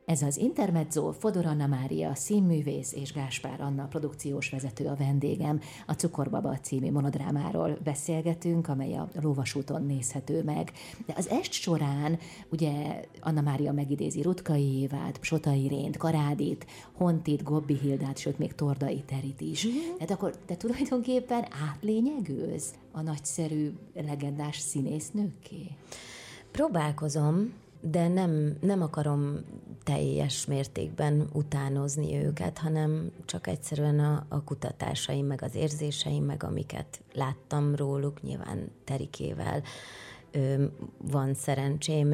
Ez az Intermezzo, Fodor Anna Mária színművész és Gáspár Anna produkciós vezető a vendégem. A Cukorbaba című monodrámáról beszélgetünk, amely a Lóvasúton nézhető meg. De az est során ugye Anna Mária megidézi Ruttkai Évát, Sota Irént, Karádit, Hontit, Gobbi Hildát, sőt még Tordai Terit is. Tehát akkor te tulajdonképpen átlényegülsz a nagyszerű, legendás színésznőkké? Próbálkozom, de nem akarom teljes mértékben utánozni őket, hanem csak egyszerűen a kutatásaim, meg az érzéseim, meg amiket láttam róluk, nyilván Terikével van szerencsém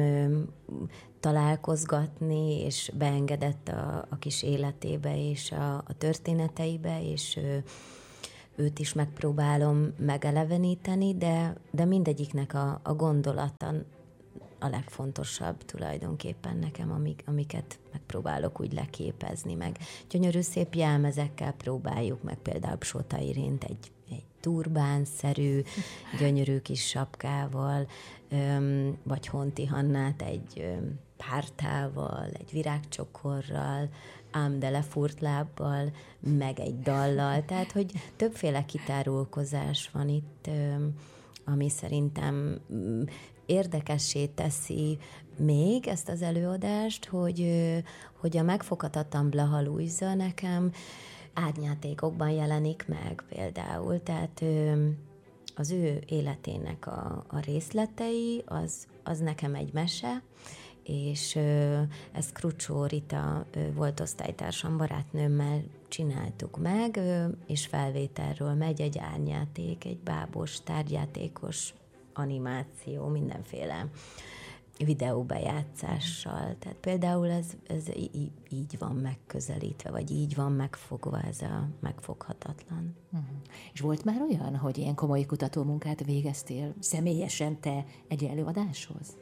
találkozgatni, és beengedett a kis életébe és a történeteibe, és őt is megpróbálom megeleveníteni, de mindegyiknek a gondolata a legfontosabb tulajdonképpen nekem, amiket megpróbálok úgy leképezni, meg gyönyörű szép jelmezekkel próbáljuk meg, például Sota Irént egy turbánszerű, gyönyörű kis sapkával, vagy Honti Hannát egy pártával, egy virágcsokorral, ám de lefúrt lábbal, meg egy dallal, tehát hogy többféle kitárulkozás van itt, ami szerintem érdekessé teszi még ezt az előadást, hogy a megfoghatatlan Blaha Lujza nekem árnyátékokban jelenik meg például, tehát az ő életének a részletei, az nekem egy mese, és ezt Krucsó Rita volt osztálytársam, barátnőmmel csináltuk meg, és felvételről megy egy árnyáték, egy bábos, tárgyátékos animáció, mindenféle videóbejátszással. Tehát például ez így van megközelítve, vagy így van megfogva ez a megfoghatatlan. És volt már olyan, hogy ilyen komoly kutatómunkát végeztél személyesen te egy előadáshoz?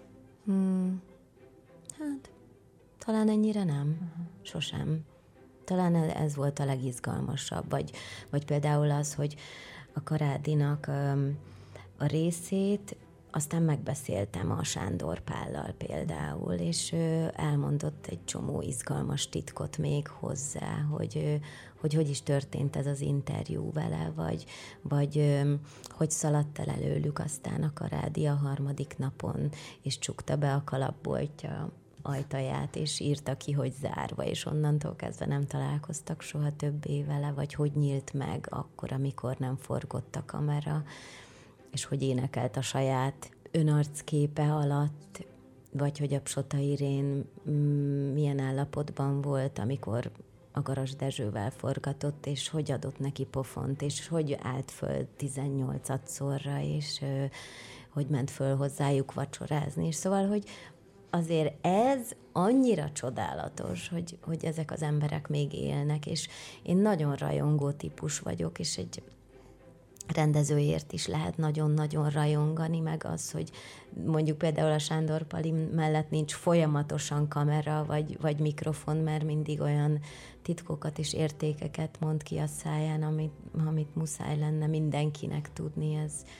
Hát, talán ennyire nem. Sosem. Talán ez volt a legizgalmasabb. Vagy például az, hogy a Karádinak a részét aztán megbeszéltem a Sándor Pállal például, és elmondott egy csomó izgalmas titkot még hozzá, hogy is történt ez az interjú vele, vagy hogy szaladt el előlük aztán a Karádi a harmadik napon, és csukta be a kalapboltja ajtaját, és írta ki, hogy zárva, és onnantól kezdve nem találkoztak soha többé vele, vagy hogy nyílt meg akkor, amikor nem forgott a kamera, és hogy énekelt a saját önarcképe alatt, vagy hogy a Sota Irén milyen állapotban volt, amikor a Garas Dezsővel forgatott, és hogy adott neki pofont, és hogy állt föl 18-szorra, és hogy ment föl hozzájuk vacsorázni. És szóval, hogy azért ez annyira csodálatos, hogy ezek az emberek még élnek, és én nagyon rajongó típus vagyok, és egy rendezőért is lehet nagyon-nagyon rajongani, meg az, hogy mondjuk például a Sándor Pali mellett nincs folyamatosan kamera, vagy mikrofon, mert mindig olyan titkokat és értékeket mond ki a száján, amit muszáj lenne mindenkinek tudni.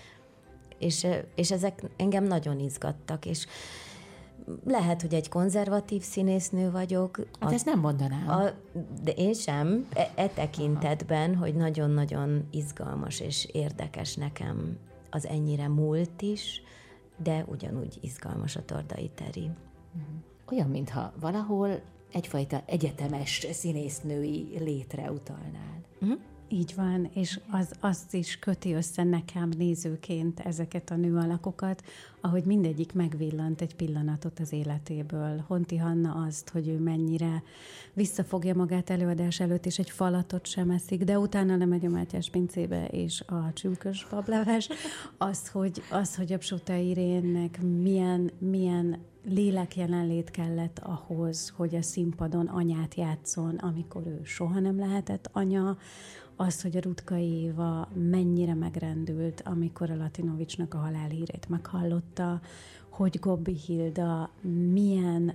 És ezek engem nagyon izgattak, és lehet, hogy egy konzervatív színésznő vagyok. Hát ezt nem mondanám. De én sem. Tekintetben, hogy nagyon-nagyon izgalmas és érdekes nekem az ennyire múlt is, de ugyanúgy izgalmas a Tordai Teri. Olyan, mintha valahol egyfajta egyetemes színésznői létre utalnál. Így van, és azt is köti össze nekem nézőként ezeket a nőalakokat, ahogy mindegyik megvillant egy pillanatot az életéből. Honti Hanna azt, hogy ő mennyire visszafogja magát előadás előtt, és egy falatot sem eszik, de utána lemegy a Mátyás pincébe, és a csülkös bablevás. Az, hogy a Sota Irénnek milyen lélek jelenlét kellett ahhoz, hogy a színpadon anyát játszon, amikor ő soha nem lehetett anya, az, hogy a Ruttkai Éva mennyire megrendült, amikor a Latinovicsnak a halálhírét meghallotta, hogy Gobbi Hilda milyen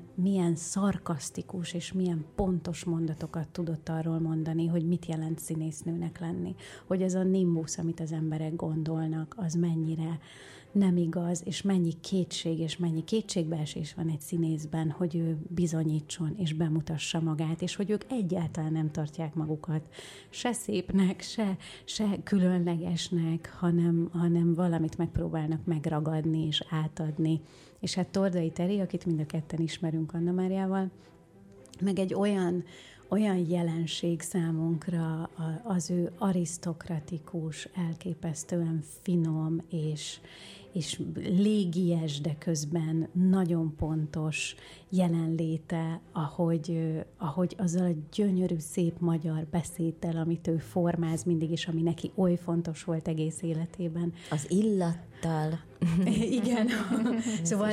milyen szarkasztikus és milyen pontos mondatokat tudott arról mondani, hogy mit jelent színésznőnek lenni. Hogy ez a nimbus, amit az emberek gondolnak, az mennyire nem igaz, és mennyi kétség, és mennyi kétségbeesés van egy színészben, hogy ő bizonyítson, és bemutassa magát, és hogy ők egyáltalán nem tartják magukat se szépnek, se különlegesnek, hanem valamit megpróbálnak megragadni és átadni. És hát Tordai Teri, akit mind a ketten ismerünk Anna Máriával, meg egy olyan jelenség számunkra az ő arisztokratikus, elképesztően finom és légies, de közben nagyon pontos jelenléte, ahogy azzal a gyönyörű, szép magyar beszéddel, amit ő formáz mindig is, ami neki oly fontos volt egész életében. Az illattal. Igen. Szóval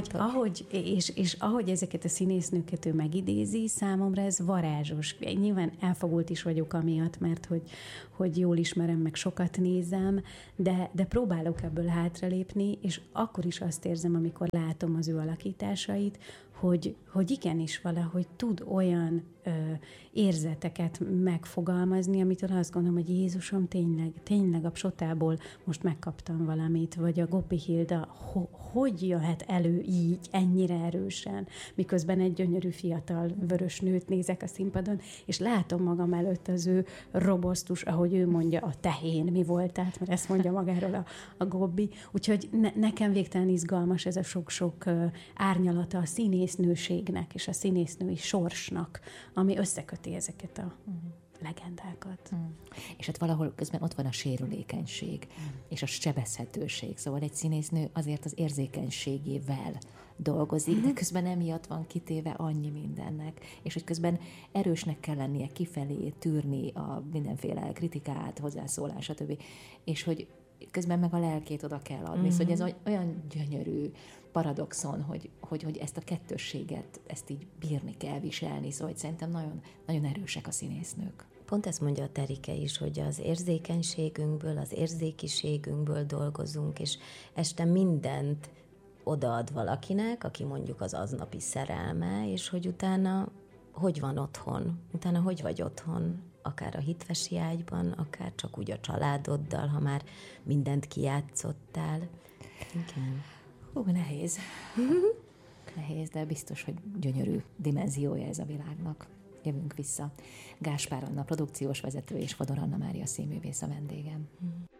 ahogy ezeket a színésznőket ő megidézi, számomra ez varázsos. Nyilván elfogult is vagyok amiatt, mert hogy jól ismerem, meg sokat nézem, de próbálok ebből hátralépni, és akkor is azt érzem, amikor látom az ő alakításait, hogy igenis valahogy tud olyan érzeteket megfogalmazni, amitől azt gondolom, hogy Jézusom, tényleg a Psotából most megkaptam valamit, vagy a Gopi Hilda, hogy jöhet elő így, ennyire erősen, miközben egy gyönyörű fiatal vörös nőt nézek a színpadon, és látom magam előtt az ő robosztus, ahogy ő mondja, a tehén mi volt, mert ezt mondja magáról a Gobbi. Úgyhogy nekem végtelen izgalmas ez a sok-sok árnyalata a színésznőségnek és a színésznői sorsnak, ami összeköti ezeket a legendákat. És hát valahol közben ott van a sérülékenység, és a sebezhetőség. Szóval egy színésznő azért az érzékenységével dolgozik, de közben emiatt van kitéve annyi mindennek, és hogy közben erősnek kell lennie kifelé, tűrni a mindenféle kritikát, hozzászólás, stb. És hogy közben meg a lelkét oda kell adni. Szóval ez olyan gyönyörű paradoxon, hogy ezt a kettősséget, ezt így bírni kell viselni, szóval szerintem nagyon, nagyon erősek a színésznők. Pont ezt mondja a Terike is, hogy az érzékenységünkből, az érzékiségünkből dolgozunk, és este mindent odaad valakinek, aki mondjuk az aznapi szerelme, és hogy utána hogy van otthon, utána hogy vagy otthon, akár a hitvesi ágyban, akár csak úgy a családoddal, ha már mindent kijátszottál. Igen. Nehéz. Nehéz, de biztos, hogy gyönyörű dimenziója ez a világnak. Jövünk vissza. Gáspár Anna, produkciós vezető, és Fodor Anna Mária színművész a vendégem.